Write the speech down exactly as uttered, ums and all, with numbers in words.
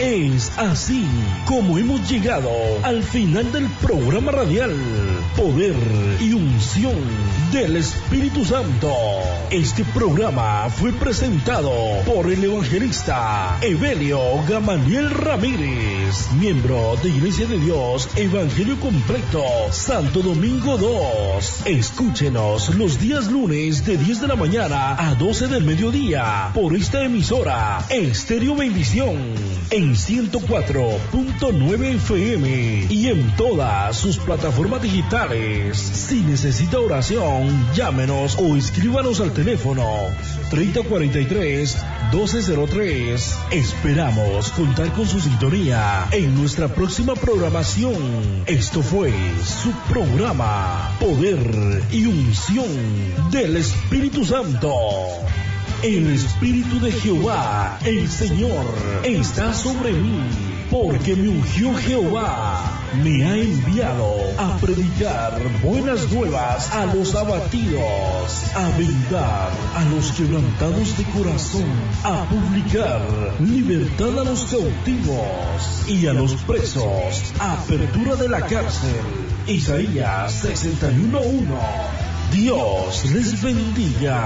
Es así como hemos llegado al final del programa radial Poder y Unción del Espíritu Santo. Este programa fue presentado por el evangelista Evelio Gamaliel Ramírez, miembro de Iglesia de Dios Evangelio Completo Santo Domingo dos. Escúchenos los días lunes de diez de la mañana a doce del mediodía por esta emisora Estéreo Bendición en ciento cuatro punto nueve F M y en todas sus plataformas digitales. Si necesita oración, llámenos o escríbanos al teléfono treinta cuarenta y tres doce cero tres. Esperamos contar con su sintonía en nuestra próxima programación. Esto fue su programa Poder y Unción del Espíritu Santo. El Espíritu de Jehová, el Señor, está sobre mí, porque me ungió Jehová. Me ha enviado a predicar buenas nuevas a los abatidos, a vendar a los quebrantados de corazón, a publicar libertad a los cautivos y a los presos, apertura de la cárcel. Isaías sesenta y uno uno. Dios les bendiga.